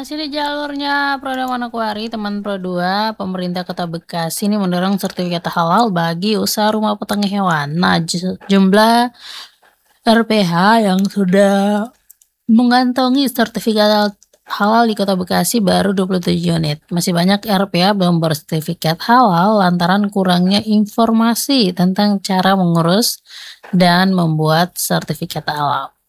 Masih di jalurnya Proda Manokwari, teman Pro 2, pemerintah Kota Bekasi ini mendorong sertifikat halal bagi usaha rumah potong hewan. Nah, jumlah RPH yang sudah mengantongi sertifikat halal di Kota Bekasi baru 27 unit. Masih banyak RPH belum bersertifikat halal lantaran kurangnya informasi tentang cara mengurus dan membuat sertifikat halal.